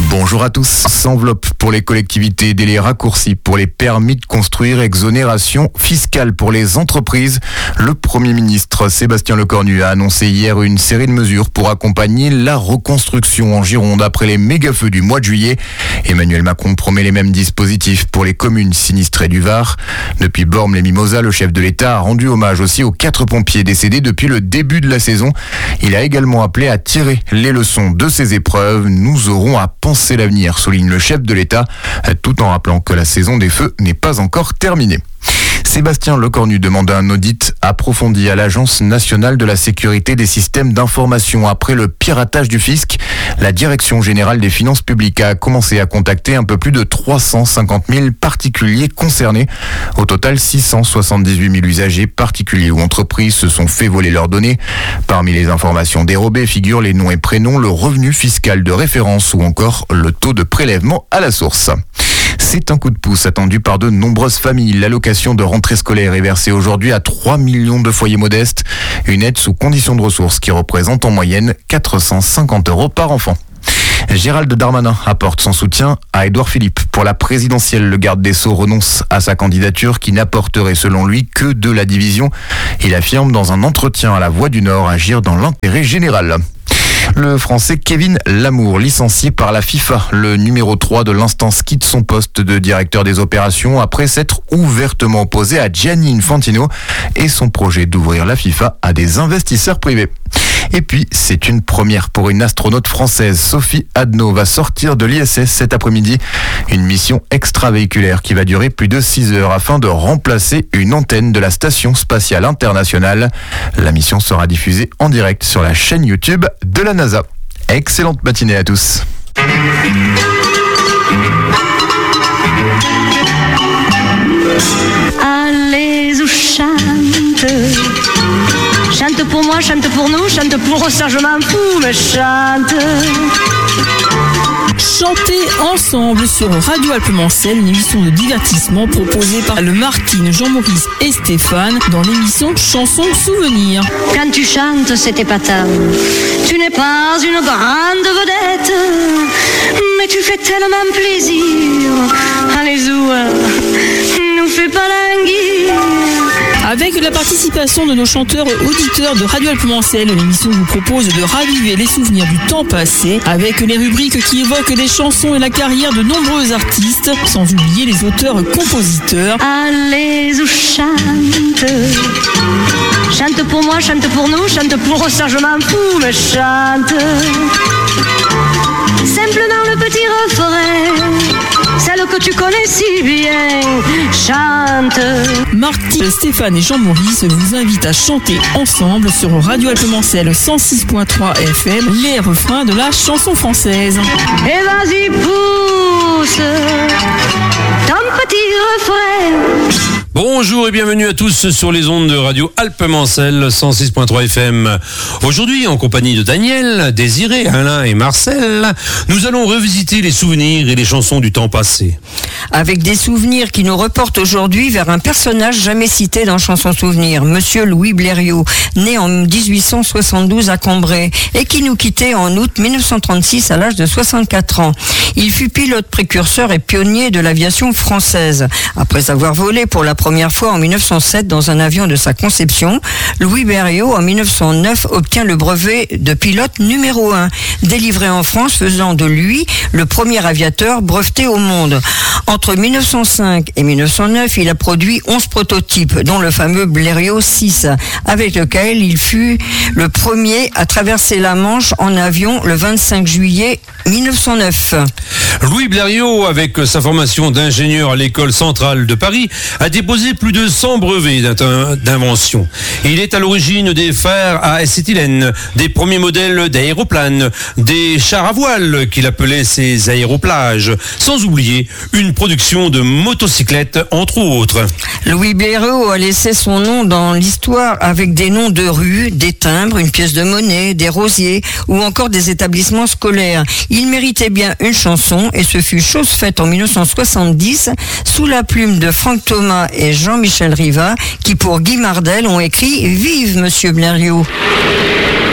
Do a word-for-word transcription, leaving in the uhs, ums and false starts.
Bonjour à tous. Enveloppe pour les collectivités, délai raccourci pour les permis de construire, exonération fiscale pour les entreprises. Le Premier ministre Sébastien Lecornu a annoncé hier une série de mesures pour accompagner la reconstruction en Gironde après les méga-feux du mois de juillet. Emmanuel Macron promet les mêmes dispositifs pour les communes sinistrées du Var. Depuis Bormes-les-Mimosas, le chef de l'État a rendu hommage aussi aux quatre pompiers décédés depuis le début de la saison. Il a également appelé à tirer les leçons de ces épreuves. Nous aurons à penser l'avenir, souligne le chef de l'État, tout en rappelant que la saison des feux n'est pas encore terminée. Sébastien Lecornu demande un audit approfondi à l'Agence nationale de la sécurité des systèmes d'information après le piratage du fisc. La Direction générale des finances publiques a commencé à contacter un peu plus de trois cent cinquante mille particuliers concernés. Au total, six cent soixante-dix-huit mille usagers, particuliers ou entreprises, se sont fait voler leurs données. Parmi les informations dérobées figurent les noms et prénoms, le revenu fiscal de référence ou encore le taux de prélèvement à la source. C'est un coup de pouce attendu par de nombreuses familles. L'allocation de rentrée scolaire est versée aujourd'hui à trois millions de foyers modestes. Une aide sous conditions de ressources qui représente en moyenne quatre cent cinquante euros par enfant. Gérald Darmanin apporte son soutien à Édouard Philippe. Pour la présidentielle, le garde des Sceaux renonce à sa candidature qui n'apporterait selon lui que de la division. Il affirme dans un entretien à La Voix du Nord agir dans l'intérêt général. Le Français Kevin Lamour, licencié par la FIFA, le numéro trois de l'instance, quitte son poste de directeur des opérations après s'être ouvertement opposé à Gianni Infantino et son projet d'ouvrir la FIFA à des investisseurs privés. Et puis, c'est une première pour une astronaute française. Sophie Adno va sortir de l'I S S cet après-midi. Une mission extravéhiculaire qui va durer plus de six heures afin de remplacer une antenne de la Station spatiale internationale. La mission sera diffusée en direct sur la chaîne YouTube de la NASA. Excellente matinée à tous. Allez, ou chante. Chante pour moi, chante pour nous, chante pour ça, je m'en fous, mais chante. Chantez ensemble sur Radio Alpes-Mancel, une émission de divertissement proposée par le Martine, Jean-Maurice et Stéphane dans l'émission Chansons Souvenirs. Quand tu chantes, c'est épatant. Tu n'es pas une grande vedette, mais tu fais tellement plaisir. Allez, Zoua, nous fais pas languir. Avec la participation de nos chanteurs auditeurs de Radio Alpes-Mancel, l'émission vous propose de raviver les souvenirs du temps passé avec les rubriques qui évoquent les chansons et la carrière de nombreux artistes, sans oublier les auteurs-compositeurs. Allez, ou chante. Chante pour moi, chante pour nous, chante pour ça, je m'en fous, mais chante. Simplement le petit refrain, celle que tu connais si bien, chante. Martine, Stéphane et Jean-Maurice vous invitent à chanter ensemble sur Radio Alpes-Mancel cent six point trois F M les refrains de la chanson française. Et vas-y, pousse ton petit refrain. Bonjour et bienvenue à tous sur les ondes de Radio Alpes-Mancel cent six point trois F M. Aujourd'hui, en compagnie de Daniel, Désiré, Alain et Marcel, nous allons revisiter les souvenirs et les chansons du temps passé. Avec des souvenirs qui nous reportent aujourd'hui vers un personnage jamais cité dans Chansons Souvenirs, Monsieur Louis Blériot, né en dix-huit cent soixante-douze à Cambrai et qui nous quittait en août mille neuf cent trente-six à l'âge de soixante-quatre ans. Il fut pilote précurseur et pionnier de l'aviation française. Après avoir volé pour la première fois en mille neuf cent sept dans un avion de sa conception, Louis Blériot en mille neuf cent neuf obtient le brevet de pilote numéro un, délivré en France, faisant de lui le premier aviateur breveté au monde. Entre mille neuf cent cinq et mille neuf cent neuf, il a produit onze prototypes, dont le fameux Blériot six, avec lequel il fut le premier à traverser la Manche en avion le vingt-cinq juillet mille neuf cent neuf. Louis Blériot, avec sa formation d'ingénieur à l'école centrale de Paris, a déposé plus de cent brevets d'invention. Il est à l'origine des fers à acétylène, des premiers modèles d'aéroplanes, des chars à voile qu'il appelait ses aéroplages, sans oublier une production de motocyclettes, entre autres. Louis Blériot a laissé son nom dans l'histoire avec des noms de rues, des timbres, une pièce de monnaie, des rosiers ou encore des établissements scolaires. Il méritait bien une chanson et ce fut chose faite en mille neuf cent soixante-dix sous la plume de Franck Thomas et Jean-Michel Riva qui pour Guy Mardel ont écrit « Vive Monsieur Blériot ».